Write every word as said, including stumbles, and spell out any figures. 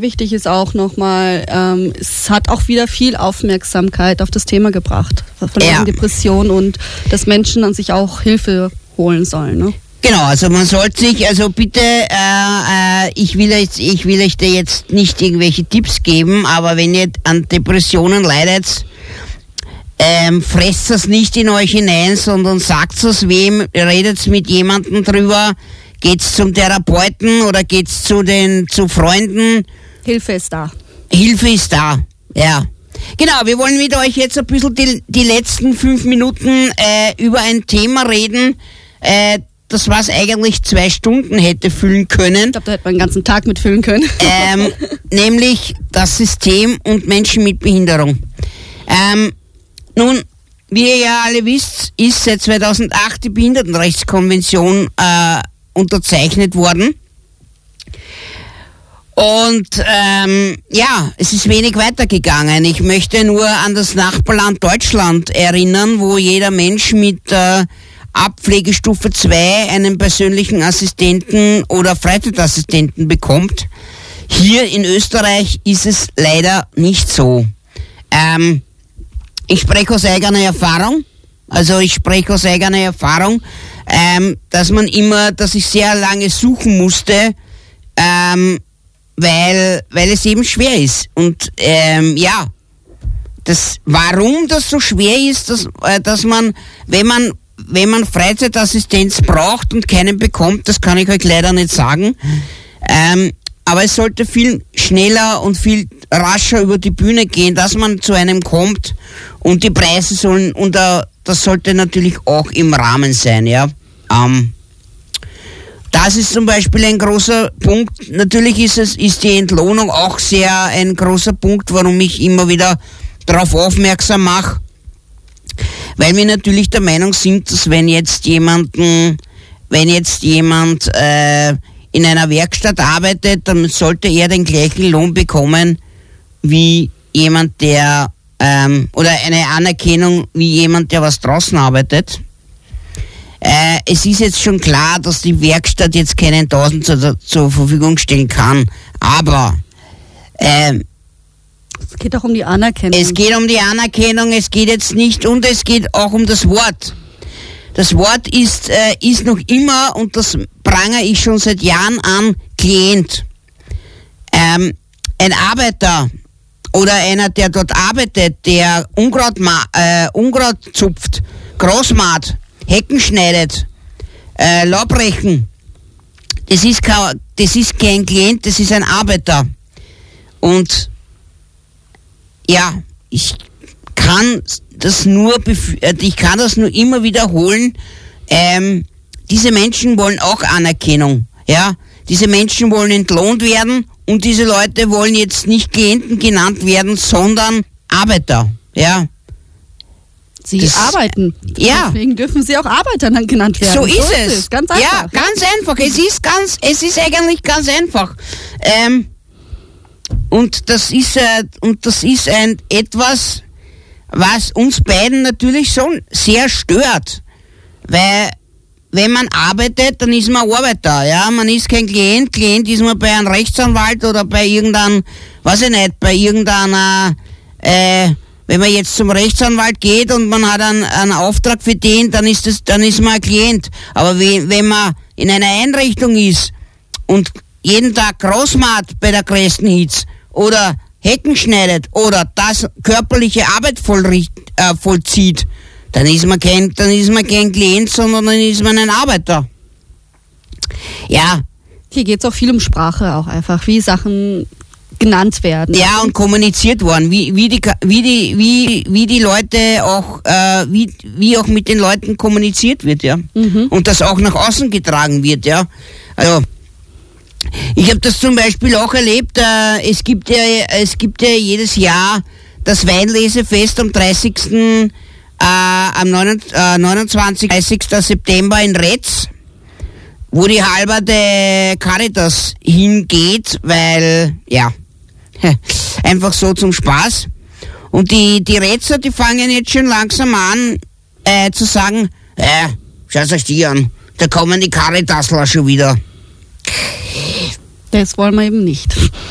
wichtig ist auch nochmal, ähm, es hat auch wieder viel Aufmerksamkeit auf das Thema gebracht, von ja. Depression und dass Menschen an sich auch Hilfe holen sollen. Ne? Genau, also man sollte sich, also bitte, äh, äh, ich will jetzt, ich will euch da jetzt nicht irgendwelche Tipps geben, aber wenn ihr an Depressionen leidet, ähm, fresst es nicht in euch hinein, sondern sagt es wem, redet mit jemandem drüber, geht's zum Therapeuten oder geht's zu den, zu Freunden. Hilfe ist da. Hilfe ist da, ja. Genau, wir wollen mit euch jetzt ein bisschen die, die letzten fünf Minuten äh, über ein Thema reden, äh, das was eigentlich zwei Stunden hätte füllen können. Ich glaube, da hätte man einen ganzen Tag mitfüllen können. Ähm, nämlich das System und Menschen mit Behinderung. Ähm, nun, wie ihr ja alle wisst, ist seit zweitausendacht die Behindertenrechtskonvention äh, unterzeichnet worden. Und ähm, ja, es ist wenig weitergegangen. Ich möchte nur an das Nachbarland Deutschland erinnern, wo jeder Mensch mit äh, ab Pflegestufe zwei einen persönlichen Assistenten oder Freizeitassistenten bekommt. Hier in Österreich ist es leider nicht so. Ähm, ich spreche aus eigener Erfahrung, also ich spreche aus eigener Erfahrung, ähm, dass man immer, dass ich sehr lange suchen musste, ähm, weil, weil es eben schwer ist. Und ähm, ja, das, warum das so schwer ist, dass, äh, dass man, wenn man wenn man Freizeitassistenz braucht und keinen bekommt, das kann ich euch leider nicht sagen. Ähm, aber es sollte viel schneller und viel rascher über die Bühne gehen, dass man zu einem kommt und die Preise sollen, und uh, das sollte natürlich auch im Rahmen sein, ja. Ähm, das ist zum Beispiel ein großer Punkt. Natürlich ist es, ist die Entlohnung auch sehr ein großer Punkt, warum ich immer wieder darauf aufmerksam mache. Weil wir natürlich der Meinung sind, dass wenn jetzt jemanden, wenn jetzt jemand äh, in einer Werkstatt arbeitet, dann sollte er den gleichen Lohn bekommen wie jemand, der ähm, oder eine Anerkennung wie jemand, der was draußen arbeitet. Äh, es ist jetzt schon klar, dass die Werkstatt jetzt keinen Tausend zur, zur Verfügung stellen kann, aber äh, es geht auch um die Anerkennung. Es geht um die Anerkennung, es geht jetzt nicht, und es geht auch um das Wort. Das Wort ist, äh, ist noch immer, und das prangere ich schon seit Jahren an, Klient. Ähm, ein Arbeiter oder einer, der dort arbeitet, der Unkraut, ma- äh, Unkraut zupft, Gras maht, Hecken schneidet, äh, Laubrechen, das ist kein, das ist kein Klient, das ist ein Arbeiter. Und ja, ich kann das nur, bef- ich kann das nur immer wiederholen. Ähm, diese Menschen wollen auch Anerkennung, ja. Diese Menschen wollen entlohnt werden, und diese Leute wollen jetzt nicht Klienten genannt werden, sondern Arbeiter, ja. Sie das, arbeiten. Ja. Deswegen dürfen sie auch Arbeiter dann genannt werden. So ist, so es. ist es. Ganz einfach. Ja, ganz einfach. Es ist ganz, es ist eigentlich ganz einfach. Ähm, Und das ist äh, und das ist ein etwas, was uns beiden natürlich schon sehr stört, weil wenn man arbeitet, dann ist man Arbeiter, ja, man ist kein Klient. Klient ist man bei einem Rechtsanwalt oder bei irgendeinem, weiß ich nicht, bei irgendeiner, äh, wenn man jetzt zum Rechtsanwalt geht und man hat einen, einen Auftrag für den, dann ist das, dann ist man ein Klient. Aber wenn, wenn man in einer Einrichtung ist und jeden Tag Gras macht bei der größten Hitze oder Hecken schneidet oder das körperliche Arbeit vollricht, äh, vollzieht, dann ist man kein, dann ist man kein Klient, sondern dann ist man ein Arbeiter. Ja. Hier geht es auch viel um Sprache auch einfach, wie Sachen genannt werden. Ja, und kommuniziert worden, wie, wie die, wie die, wie, wie die Leute auch, äh, wie, wie auch mit den Leuten kommuniziert wird, ja. Mhm. Und das auch nach außen getragen wird, ja. Also, ich habe das zum Beispiel auch erlebt, äh, es gibt ja, es gibt ja jedes Jahr das Weinlesefest am dreißigsten Äh, am neunundzwanzigsten dreißigsten September in Retz, wo die halbe Caritas hingeht, weil, ja, einfach so zum Spaß. Und die, die Retzer, die fangen jetzt schon langsam an, äh, zu sagen, äh, schaut euch die an, da kommen die Caritasler schon wieder. Das wollen wir eben nicht.